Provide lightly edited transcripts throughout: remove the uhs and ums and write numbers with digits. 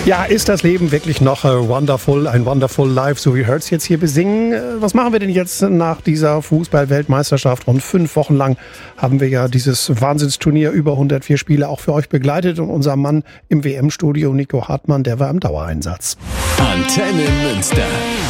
Ja, ist das Leben wirklich noch wonderful, ein wonderful life, so wie Hurts jetzt hier besingen? Was machen wir denn jetzt nach dieser Fußball-Weltmeisterschaft? Rund 5 Wochen lang haben wir ja dieses Wahnsinnsturnier, über 104 Spiele auch für euch begleitet. Und unser Mann im WM-Studio, Nico Hartmann, der war im Dauereinsatz. Antenne Münster.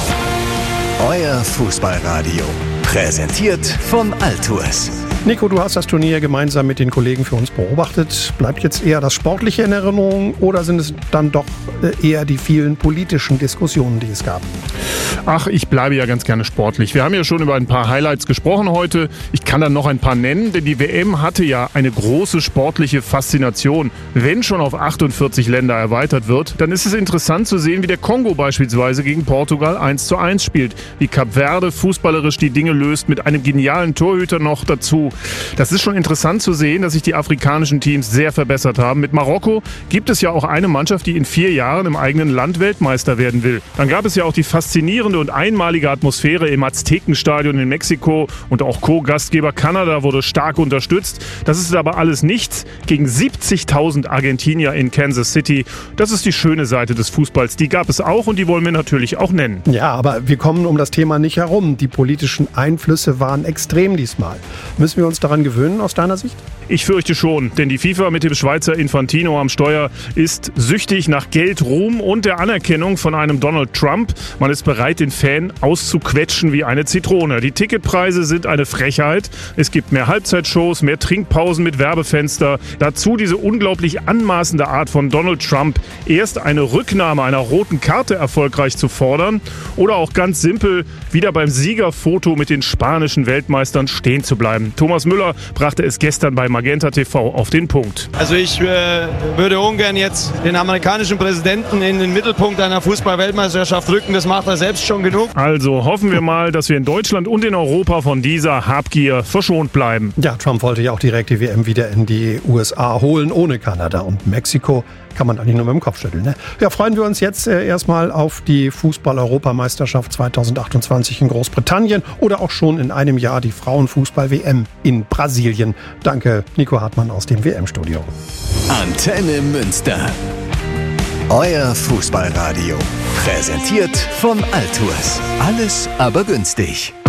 Euer Fußballradio. Präsentiert von Altours. Nico, du hast das Turnier gemeinsam mit den Kollegen für uns beobachtet. Bleibt jetzt eher das Sportliche in Erinnerung oder sind es dann doch eher die vielen politischen Diskussionen, die es gab? Ach, ich bleibe ja ganz gerne sportlich. Wir haben ja schon über ein paar Highlights gesprochen heute. Ich kann dann noch ein paar nennen, denn die WM hatte ja eine große sportliche Faszination. Wenn schon auf 48 Länder erweitert wird, dann ist es interessant zu sehen, wie der Kongo beispielsweise gegen Portugal 1:1 spielt. Wie Kap Verde fußballerisch die Dinge löst, mit einem genialen Torhüter noch dazu. Das ist schon interessant zu sehen, dass sich die afrikanischen Teams sehr verbessert haben. Mit Marokko gibt es ja auch eine Mannschaft, die in 4 Jahren im eigenen Land Weltmeister werden will. Dann gab es ja auch die faszinierende und einmalige Atmosphäre im Aztekenstadion in Mexiko und auch Co-Gastgeber Kanada wurde stark unterstützt. Das ist aber alles nichts gegen 70.000 Argentinier in Kansas City. Das ist die schöne Seite des Fußballs. Die gab es auch und die wollen wir natürlich auch nennen. Ja, aber wir kommen um das Thema nicht herum. Die politischen Einflüsse waren extrem diesmal. Müssen wir uns daran gewöhnen aus deiner Sicht? Ich fürchte schon, denn die FIFA mit dem Schweizer Infantino am Steuer ist süchtig nach Geld, Ruhm und der Anerkennung von einem Donald Trump. Man ist bereit, den Fan auszuquetschen wie eine Zitrone. Die Ticketpreise sind eine Frechheit. Es gibt mehr Halbzeitshows, mehr Trinkpausen mit Werbefenster. Dazu diese unglaublich anmaßende Art von Donald Trump, erst eine Rücknahme einer roten Karte erfolgreich zu fordern oder auch ganz simpel wieder beim Siegerfoto mit den spanischen Weltmeistern stehen zu bleiben. Thomas Müller brachte es gestern bei Magenta TV auf den Punkt. Also ich würde ungern jetzt den amerikanischen Präsidenten in den Mittelpunkt einer Fußball-Weltmeisterschaft rücken. Das macht er selbst schon genug. Also hoffen wir mal, dass wir in Deutschland und in Europa von dieser Habgier verschont bleiben. Ja, Trump wollte ja auch direkt die WM wieder in die USA holen, ohne Kanada und Mexiko. Kann man eigentlich nur mit dem Kopf schütteln, ne? Ja, freuen wir uns jetzt erstmal auf die Fußball-Europameisterschaft 2028 in Großbritannien oder auch schon in einem Jahr die Frauenfußball-WM in Brasilien. Danke, Nico Hartmann aus dem WM-Studio. Antenne Münster. Euer Fußballradio. Präsentiert von Altours. Alles aber günstig.